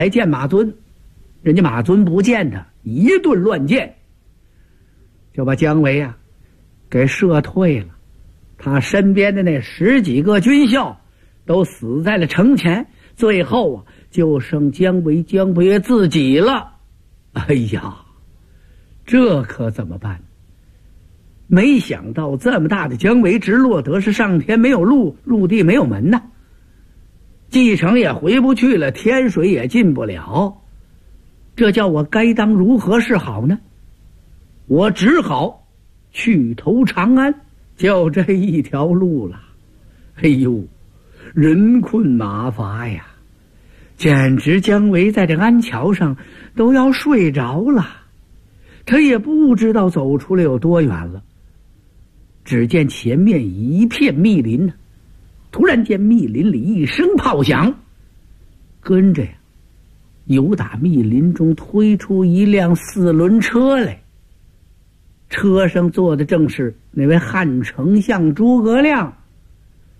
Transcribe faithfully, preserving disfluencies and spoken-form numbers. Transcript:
来见马尊，人家马尊不见他，一顿乱箭，就把姜维啊给射退了。他身边的那十几个军校都死在了城前，最后啊就剩姜维姜伯约自己了。哎呀，这可怎么办？没想到这么大的姜维直落得是上天没有路，陆地没有门呐，继承也回不去了，天水也进不了，这叫我该当如何是好呢？我只好去投长安，就这一条路了。哎呦，人困马乏呀，简直姜维在这安桥上都要睡着了，他也不知道走出来有多远了。只见前面一片密林呢，突然间密林里一声炮响，跟着呀由打密林中推出一辆四轮车来，车上坐的正是那位汉丞相诸葛亮。